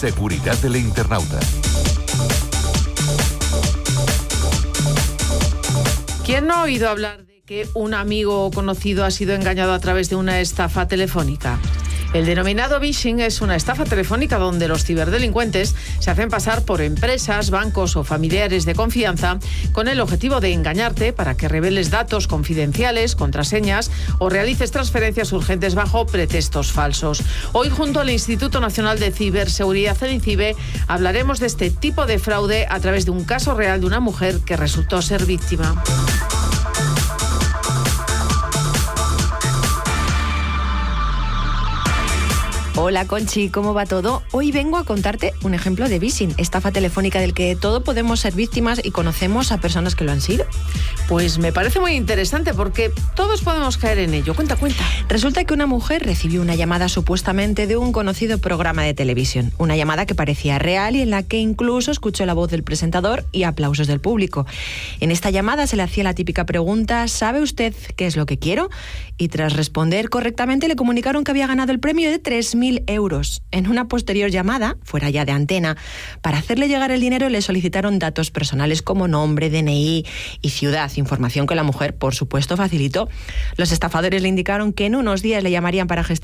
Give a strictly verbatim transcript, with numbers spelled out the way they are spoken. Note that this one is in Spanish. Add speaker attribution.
Speaker 1: Seguridad del internauta.
Speaker 2: ¿Quién no ha oído hablar de que un amigo o conocido ha sido engañado a través de una estafa telefónica? El denominado phishing es una estafa telefónica donde los ciberdelincuentes se hacen pasar por empresas, bancos o familiares de confianza con el objetivo de engañarte para que reveles datos confidenciales, contraseñas o realices transferencias urgentes bajo pretextos falsos. Hoy, junto al Instituto Nacional de Ciberseguridad, el INCIBE, hablaremos de este tipo de fraude a través de un caso real de una mujer que resultó ser víctima.
Speaker 3: Hola Conchi, ¿cómo va todo? Hoy vengo a contarte un ejemplo de phishing, estafa telefónica del que todos podemos ser víctimas y conocemos a personas que lo han sido.
Speaker 2: Pues me parece muy interesante porque todos podemos caer en ello. Cuenta, cuenta.
Speaker 3: Resulta que una mujer recibió una llamada supuestamente de un conocido programa de televisión. Una llamada que parecía real y en la que incluso escuchó la voz del presentador y aplausos del público. En esta llamada se le hacía la típica pregunta: ¿sabe usted qué es lo que quiero? Y tras responder correctamente le comunicaron que había ganado el premio de tres mil euros. En una posterior llamada, fuera ya de antena, para hacerle llegar el dinero le solicitaron datos personales como nombre, D N I y ciudad, información que la mujer, por supuesto, facilitó. Los estafadores le indicaron que en unos días le llamarían para gestionar